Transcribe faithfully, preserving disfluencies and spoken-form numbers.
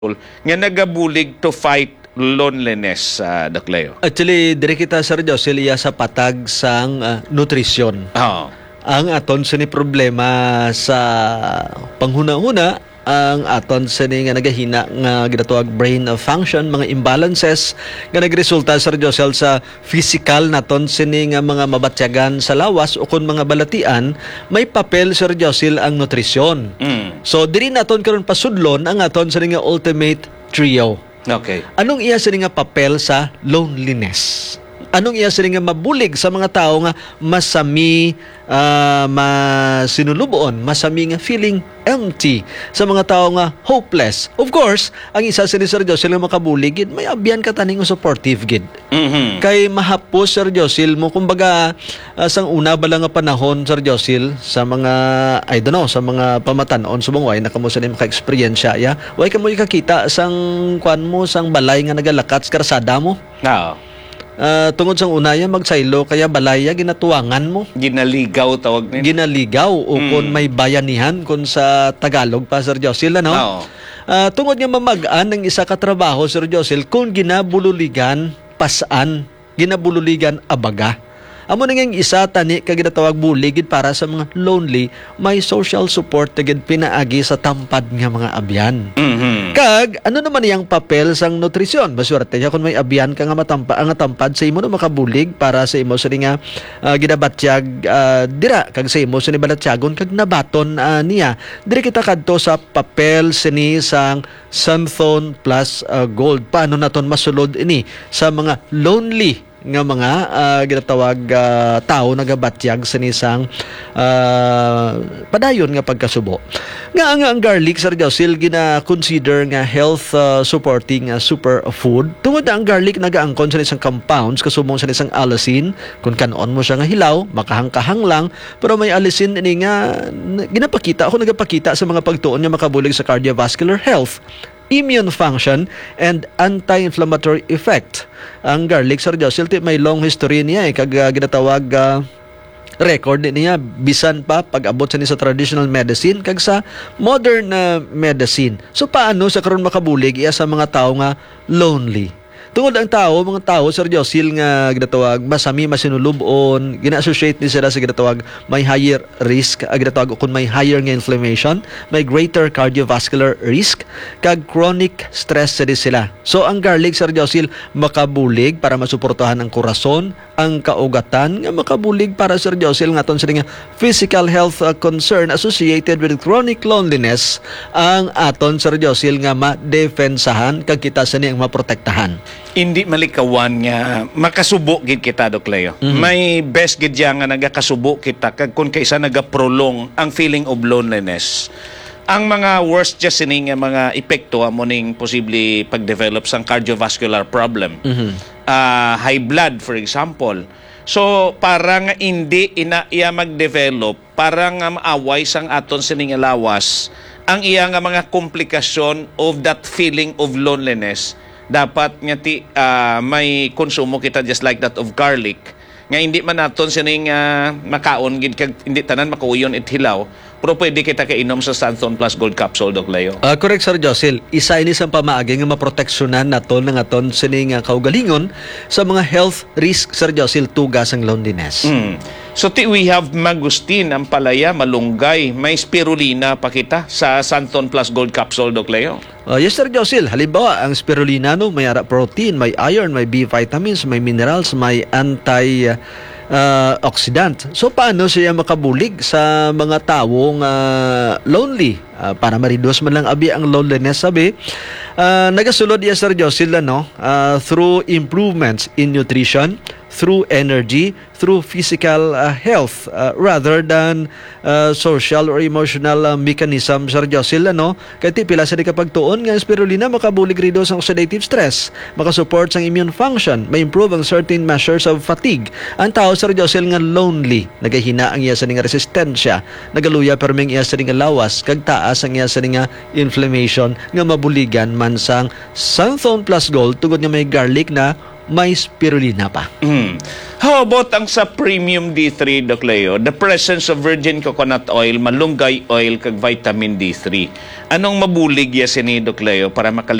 nga nagabulig to fight loneliness, uh, Doc Leo. Actually, dire kita Sir Josel iya sa patag sang uh, nutrisyon. Oh. Ang aton sa ni problema sa panghuna-huna, ang aton sa ni nga nagahina nga ginatawag brain function, mga imbalances nga nagresulta Sir Josel sa physical naton sini nga mga mabatyagan sa lawas o kun mga balatian, may papel Sir Josel ang nutrisyon. Mm. So diri naton karon pasudlon ang aton sa ni nga ultimate trio. Okay. Anong iya sa nga papel sa loneliness? Anong iya sa nga mabulig sa mga tao nga masami uh, masinulubon, masami nga feeling empty, sa mga tao nga hopeless? Of course, ang isa sa ni Sir Josel nga makabulig, gid may abyan ka taning supportive gid. Mm-hmm. Kay mahapos Sir Josel mo, kumbaga uh, sang una ba lang nga panahon Sir Josel sa mga I don't know, sa mga pamatanon subong way nakamo sa ni maka-experience ya. Way kamo ikakita sang kwan mo sang balay nga nagalakat sa karsada mo. Oo. Uh, tungod sang unaya magsaylo kaya balaya ginatuwangan mo, Ginaligaw tawag nila. ginaligaw o Mm. kung may bayanihan kung sa Tagalog pa Sir Josel, ano? Oo. Uh, tungod nga mamagaan ng isa ka trabaho Sir Josel kung ginabululigan pasan, ginabululigan abaga. Amo na nga isa tani ka ginatawag buligid para sa mga lonely, may social support tigid pinaagi sa tampad nga mga abyan. Mm-hmm. Kag ano naman iyang papel sang nutrisyon? Maswerte ya kung may abyan ka nga matampa ang tampad sa imo no makabulig para sa imo sa nga uh, ginabatyag uh, dira kag sa imo sa ni balatyagon kag nabaton uh, niya. Diri kita kadto sa papel sini sang Sunthone Plus uh, Gold. Paano naton masulod ini sa mga lonely nga mga uh, ginatawag uh, tao nagabatyag sa nisang uh, padayon nga pagkasubo. Nga nga ang garlic Sir Josel gina-consider nga health uh, supporting uh, super food. Tungod na ang garlic nagaangkon sa isang compounds kasubong sa isang alisin. Kung kanon mo siya nga hilaw, makahangkahang lang, pero may alisin ini nga ginapakita ako nagapakita sa mga pagtuon nga makabulig sa cardiovascular health, immune function, and anti-inflammatory effect. Ang garlic Sir Josel may long history niya eh, kag uh, ginatawag uh, record niya bisan pa pag-abot sa ni sa traditional medicine kag sa modern uh, medicine. So paano sa karon makabulig iya sa mga tao nga lonely? Tungod ang tao, mga tao, Sir Josel, nga ginatawag masami masinulubon, gina-associate ni sila sa ginatawag may higher risk, uh, ginatawag kung may higher nga inflammation, may greater cardiovascular risk, kag chronic stress sa sila. So ang garlic, Sir Josel, makabulig para masuportahan ang korason, ang kaugatan, nga makabulig para Sir Josel nga ton sa nga physical health uh, concern associated with chronic loneliness, ang aton Sir Josel nga ma-defensahan kag kita sa niyang maprotektahan. Hindi malikawan nga makasubo gid kita Doc Leo. Mhm. May best gid ya nga nagakasubo kita kag kun kaysa nagaprolong ang feeling of loneliness. Ang mga worst just sining nga mga epekto amo ning posible pag-develop sang cardiovascular problem. Mhm. Uh, high blood for example. So parang hindi ina iya mag-develop, parang nga maaway sang aton sining lawas ang iya nga mga komplikasyon of that feeling of loneliness. Dapat nga ti uh, may konsumo kita just like that of garlic nga hindi man naton sining uh, makaon gid kag hindi tanan makauyon it hilaw, pero pwede kita kainom sa Sunthone Plus Gold Capsule Doc Leo. Uh, correct Sir Josel, isa ini sa pamaagi nga maproteksyonan naton ng aton sining uh, kaugalingon sa mga health risk Sir Josel tugas ang loneliness. Mm. So ti we have mangustin, ang palaya, malunggay, may spirulina pa kita sa Sunthone Plus Gold Capsule Doc Leo. Uh, yes Sir Josel, halimbawa ang spirulina no, may ara protein, may iron, may B vitamins, may minerals, may anti uh, uh, oxidant. So paano siya makabulig sa mga tawo nga lonely? Uh, para ma-reduce man lang abi ang loneliness sabi. Uh, nagasulod iya Sir Josel ano, uh, through improvements in nutrition, through energy, through physical uh, health uh, rather than uh, social or emotional uh, mechanism Sir Josel ano. Kaya ti pila sa di kapagtuon nga spirulina makabulig reduce ang oxidative stress, makasupport sang immune function, may improve ang certain measures of fatigue. Ang tao Sir Josel nga lonely, nagahina ang iya sa nga resistensya, nagaluya perming iya sa nga lawas kag taas ang iya sa nga inflammation nga mabuligan man sang Sunthone Plus Gold tugod nga may garlic na may spirulina pa. Hmm. How about ang sa premium D three, Doc Leo? The presence of virgin coconut oil, malunggay oil, kag vitamin D three. Anong mabulig ya sini, Doc Leo, para makali